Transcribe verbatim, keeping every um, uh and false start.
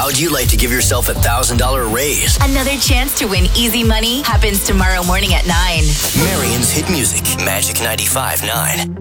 How'd you like to give yourself a one thousand dollars raise? Another chance to win easy money happens tomorrow morning at nine. Marion's Hit Music, Magic ninety-five point nine.